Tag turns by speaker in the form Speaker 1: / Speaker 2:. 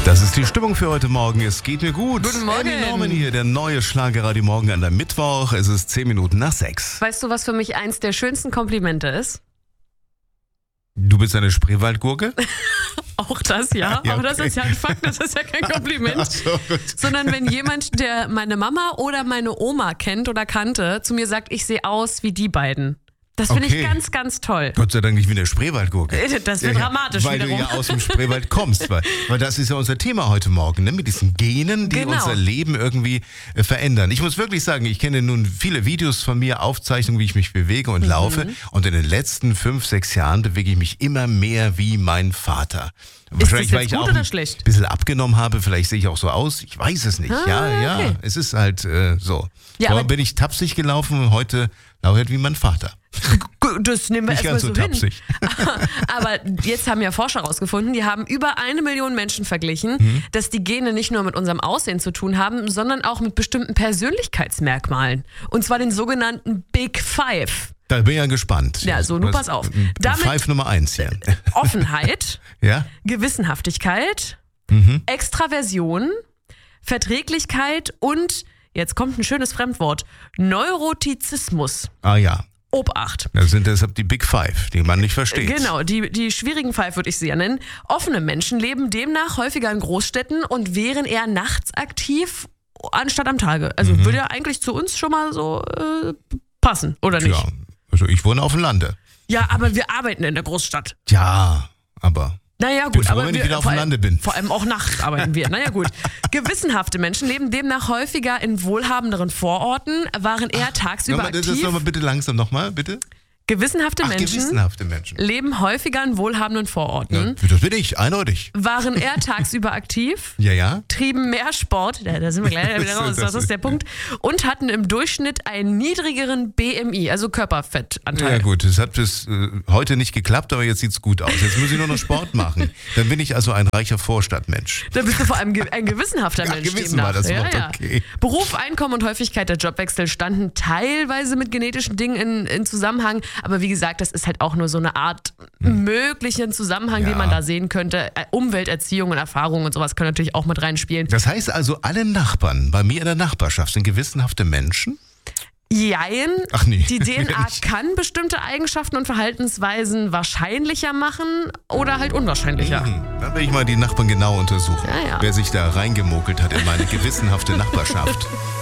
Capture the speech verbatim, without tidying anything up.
Speaker 1: Das ist die Stimmung für heute Morgen. Es geht mir gut.
Speaker 2: Guten Morgen.
Speaker 1: Andy Norman hier, der neue Schlagerradio Morgen an der Mittwoch. Es ist zehn Minuten nach sechs.
Speaker 2: Weißt du, was für mich eins der schönsten Komplimente ist?
Speaker 1: Du bist eine Spreewaldgurke?
Speaker 2: Auch das, ja.
Speaker 1: Ja,
Speaker 2: Aber das
Speaker 1: okay.
Speaker 2: ist ja ein Fakt, das ist ja kein Kompliment.
Speaker 1: Ach so, gut.
Speaker 2: Sondern wenn jemand, der meine Mama oder meine Oma kennt oder kannte, zu mir sagt, ich sehe aus wie die beiden. Das finde
Speaker 1: Okay.
Speaker 2: ich ganz, ganz toll.
Speaker 1: Gott sei Dank nicht wie eine Spreewaldgurke.
Speaker 2: Das wird dramatisch
Speaker 1: Weil
Speaker 2: wiederum.
Speaker 1: du ja aus dem Spreewald kommst. Weil, weil das ist ja unser Thema heute Morgen, ne? Mit diesen Genen, die
Speaker 2: Genau.
Speaker 1: unser Leben irgendwie äh, verändern. Ich muss wirklich sagen, ich kenne nun viele Videos von mir, Aufzeichnungen, wie ich mich bewege und
Speaker 2: Mhm.
Speaker 1: laufe. Und in den letzten fünf, sechs Jahren bewege ich mich immer mehr wie mein Vater.
Speaker 2: Ist das
Speaker 1: weil
Speaker 2: jetzt
Speaker 1: ich
Speaker 2: gut
Speaker 1: auch
Speaker 2: oder
Speaker 1: ein
Speaker 2: schlecht?
Speaker 1: bisschen abgenommen habe. Vielleicht sehe ich auch so aus. Ich weiß es nicht.
Speaker 2: Ah,
Speaker 1: ja, ja.
Speaker 2: okay.
Speaker 1: Es ist halt äh, so.
Speaker 2: Ja,
Speaker 1: Vorher
Speaker 2: aber-
Speaker 1: bin ich tapsig gelaufen und heute laufe ich wie mein Vater.
Speaker 2: Das nehmen wir
Speaker 1: Nicht
Speaker 2: erstmal
Speaker 1: ganz
Speaker 2: so
Speaker 1: so
Speaker 2: hin.
Speaker 1: tapsig.
Speaker 2: Aber jetzt haben ja Forscher herausgefunden, die haben über eine Million Menschen verglichen,
Speaker 1: Mhm.
Speaker 2: dass die Gene nicht nur mit unserem Aussehen zu tun haben, sondern auch mit bestimmten Persönlichkeitsmerkmalen. Und zwar den sogenannten Big Five.
Speaker 1: Da bin ich ja gespannt.
Speaker 2: Ja, so, nun
Speaker 1: Was-
Speaker 2: pass auf.
Speaker 1: m-
Speaker 2: Damit-
Speaker 1: Five Nummer eins hier.
Speaker 2: Offenheit,
Speaker 1: Ja?
Speaker 2: Gewissenhaftigkeit,
Speaker 1: Mhm.
Speaker 2: Extraversion, Verträglichkeit und, jetzt kommt ein schönes Fremdwort, Neurotizismus.
Speaker 1: Ah ja.
Speaker 2: Obacht.
Speaker 1: Das sind deshalb die Big Five, die man nicht versteht.
Speaker 2: Genau, die, die schwierigen Five würde ich sie ja nennen. Offene Menschen leben demnach häufiger in Großstädten und wären eher nachts aktiv anstatt am Tage. Also
Speaker 1: Mhm.
Speaker 2: würde ja eigentlich zu uns schon mal so äh, passen, oder nicht?
Speaker 1: Ja, also ich wohne auf dem Lande.
Speaker 2: Ja, aber wir arbeiten in der Großstadt.
Speaker 1: Ja, aber
Speaker 2: Naja,
Speaker 1: bin
Speaker 2: gut,
Speaker 1: froh,
Speaker 2: aber
Speaker 1: wenn ich
Speaker 2: wir,
Speaker 1: wieder auf
Speaker 2: vor
Speaker 1: dem
Speaker 2: allem-
Speaker 1: Lande bin.
Speaker 2: Vor allem auch nachts arbeiten wir. Naja, gut. Gewissenhafte Menschen leben demnach häufiger in wohlhabenderen Vororten, waren eher tagsüber
Speaker 1: nochmal, das ist
Speaker 2: aktiv.
Speaker 1: nochmal bitte langsam nochmal, bitte.
Speaker 2: Gewissenhafte
Speaker 1: Ach,
Speaker 2: Menschen
Speaker 1: gewissenhafte Menschen.
Speaker 2: leben häufiger in wohlhabenden Vororten,
Speaker 1: Ja, das bin ich, eindeutig.
Speaker 2: waren eher tagsüber aktiv,
Speaker 1: Ja, ja.
Speaker 2: trieben mehr Sport, da, da sind wir gleich wieder raus, das ist der Punkt, und hatten im Durchschnitt einen niedrigeren B M I, also Körperfettanteil.
Speaker 1: Ja gut, es hat bis äh, heute nicht geklappt, aber jetzt sieht's gut aus. Jetzt muss ich nur noch Sport machen. Dann bin ich also ein reicher Vorstadtmensch.
Speaker 2: Da bist du vor allem ge- ein gewissenhafter
Speaker 1: Ja,
Speaker 2: Mensch.
Speaker 1: gewissen
Speaker 2: demnach.
Speaker 1: war das
Speaker 2: ja,
Speaker 1: Wort,
Speaker 2: ja.
Speaker 1: okay.
Speaker 2: Beruf, Einkommen und Häufigkeit der Jobwechsel standen teilweise mit genetischen Dingen in, in Zusammenhang, aber wie gesagt, das ist halt auch nur so eine Art möglichen Zusammenhang,
Speaker 1: Ja.
Speaker 2: den man da sehen könnte. Äh, Umwelt, Erziehung und Erfahrung und sowas können natürlich auch mit reinspielen.
Speaker 1: Das heißt also, alle Nachbarn bei mir in der Nachbarschaft sind gewissenhafte Menschen?
Speaker 2: Jein.
Speaker 1: Ach nee.
Speaker 2: Die D N A
Speaker 1: Nicht.
Speaker 2: kann bestimmte Eigenschaften und Verhaltensweisen wahrscheinlicher machen oder halt unwahrscheinlicher.
Speaker 1: Hm, dann will ich mal die Nachbarn genau untersuchen,
Speaker 2: Ja, ja.
Speaker 1: wer sich da reingemogelt hat in meine gewissenhafte Nachbarschaft.